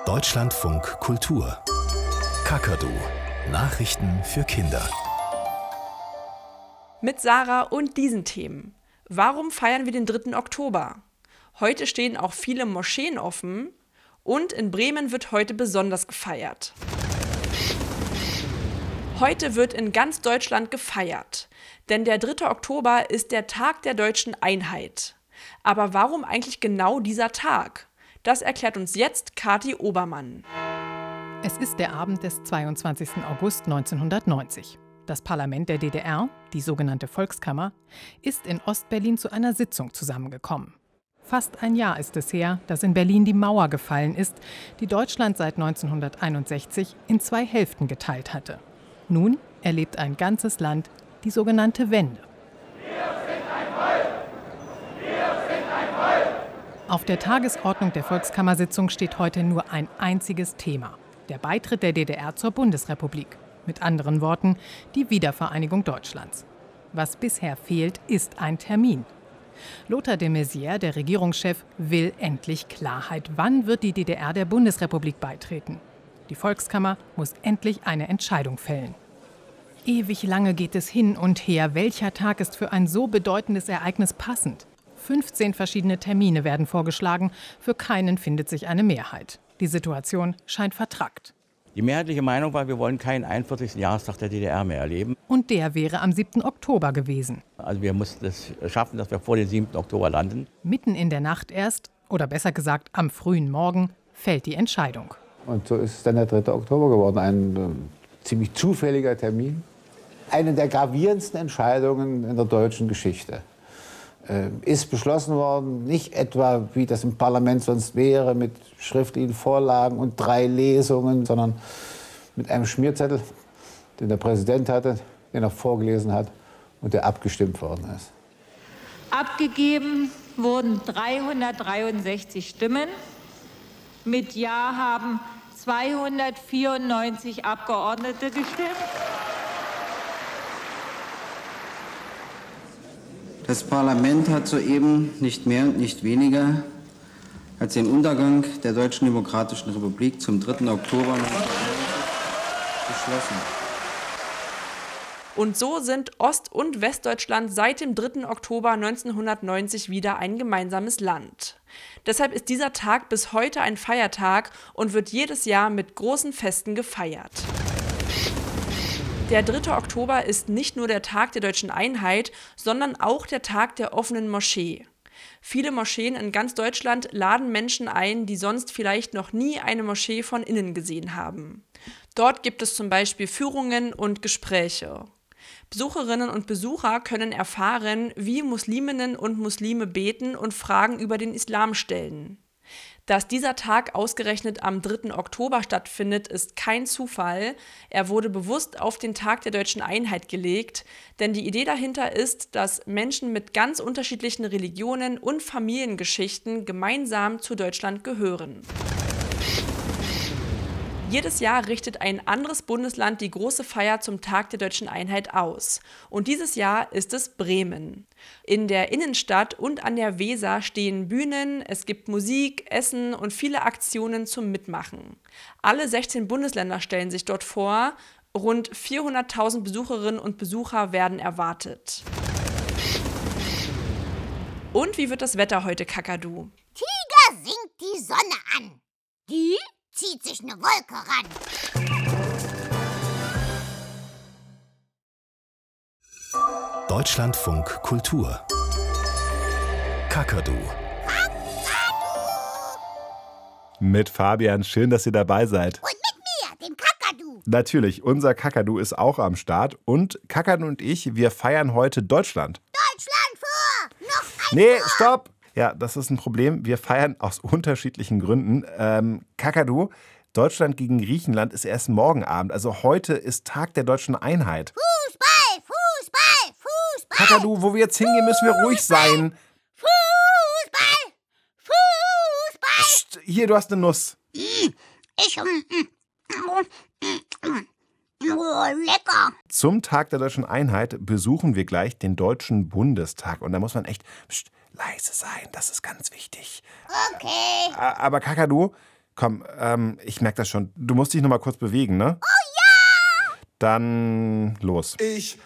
Deutschlandfunk Kultur. Kakadu. Nachrichten für Kinder. Mit Sarah und diesen Themen. Warum feiern wir den 3. Oktober? Heute stehen auch viele Moscheen offen und in Bremen wird heute besonders gefeiert. Heute wird in ganz Deutschland gefeiert, denn der 3. Oktober ist der Tag der deutschen Einheit. Aber warum eigentlich genau dieser Tag? Das erklärt uns jetzt Kathi Obermann. Es ist der Abend des 22. August 1990. Das Parlament der DDR, die sogenannte Volkskammer, ist in Ostberlin zu einer Sitzung zusammengekommen. Fast ein Jahr ist es her, dass in Berlin die Mauer gefallen ist, die Deutschland seit 1961 in 2 Hälften geteilt hatte. Nun erlebt ein ganzes Land die sogenannte Wende. Auf der Tagesordnung der Volkskammersitzung steht heute nur ein einziges Thema: der Beitritt der DDR zur Bundesrepublik. Mit anderen Worten, die Wiedervereinigung Deutschlands. Was bisher fehlt, ist ein Termin. Lothar de Maizière, der Regierungschef, will endlich Klarheit. Wann wird die DDR der Bundesrepublik beitreten? Die Volkskammer muss endlich eine Entscheidung fällen. Ewig lange geht es hin und her. Welcher Tag ist für ein so bedeutendes Ereignis passend? 15 verschiedene Termine werden vorgeschlagen. Für keinen findet sich eine Mehrheit. Die Situation scheint vertrackt. Die mehrheitliche Meinung war, wir wollen keinen 41. Jahrestag der DDR mehr erleben. Und der wäre am 7. Oktober gewesen. Also wir mussten es schaffen, dass wir vor dem 7. Oktober landen. Mitten in der Nacht erst, oder besser gesagt am frühen Morgen, fällt die Entscheidung. Und so ist es dann der 3. Oktober geworden, ein ziemlich zufälliger Termin. Eine der gravierendsten Entscheidungen in der deutschen Geschichte. Ist beschlossen worden, nicht etwa, wie das im Parlament sonst wäre, mit schriftlichen Vorlagen und 3 Lesungen, sondern mit einem Schmierzettel, den der Präsident hatte, den er vorgelesen hat und der abgestimmt worden ist. Abgegeben wurden 363 Stimmen. Mit Ja haben 294 Abgeordnete gestimmt. Das Parlament hat soeben nicht mehr und nicht weniger als den Untergang der Deutschen Demokratischen Republik zum 3. Oktober beschlossen. Und so sind Ost- und Westdeutschland seit dem 3. Oktober 1990 wieder ein gemeinsames Land. Deshalb ist dieser Tag bis heute ein Feiertag und wird jedes Jahr mit großen Festen gefeiert. Der 3. Oktober ist nicht nur der Tag der deutschen Einheit, sondern auch der Tag der offenen Moschee. Viele Moscheen in ganz Deutschland laden Menschen ein, die sonst vielleicht noch nie eine Moschee von innen gesehen haben. Dort gibt es zum Beispiel Führungen und Gespräche. Besucherinnen und Besucher können erfahren, wie Musliminnen und Muslime beten und Fragen über den Islam stellen. Dass dieser Tag ausgerechnet am 3. Oktober stattfindet, ist kein Zufall. Er wurde bewusst auf den Tag der deutschen Einheit gelegt, denn die Idee dahinter ist, dass Menschen mit ganz unterschiedlichen Religionen und Familiengeschichten gemeinsam zu Deutschland gehören. Jedes Jahr richtet ein anderes Bundesland die große Feier zum Tag der deutschen Einheit aus. Und dieses Jahr ist es Bremen. In der Innenstadt und an der Weser stehen Bühnen, es gibt Musik, Essen und viele Aktionen zum Mitmachen. Alle 16 Bundesländer stellen sich dort vor. Rund 400.000 Besucherinnen und Besucher werden erwartet. Und wie wird das Wetter heute, Kakadu? Tiger singt die Sonne an. Die zieht sich eine Wolke ran. Deutschlandfunk Kultur. Kakadu. Mit Fabian, schön, dass ihr dabei seid. Und mit mir, dem Kakadu. Natürlich, unser Kakadu ist auch am Start. Und Kakadu und ich, wir feiern heute Deutschland. Deutschland vor! Noch ein Nee, vor. stopp! Ja, das ist ein Problem. Wir feiern aus unterschiedlichen Gründen. Kakadu, Deutschland gegen Griechenland ist erst morgen Abend. Also heute ist Tag der deutschen Einheit. Fußball, Fußball, Fußball. Kakadu, wo wir jetzt hingehen, müssen wir ruhig sein. Fußball, Fußball. Psst, hier, du hast eine Nuss. Lecker. Zum Tag der deutschen Einheit besuchen wir gleich den Deutschen Bundestag. Und da muss man echt leise sein, das ist ganz wichtig. Okay. Aber Kakadu, Komm, ich merke das schon. Du musst dich noch mal kurz bewegen, ne? Oh ja! Dann los. Ich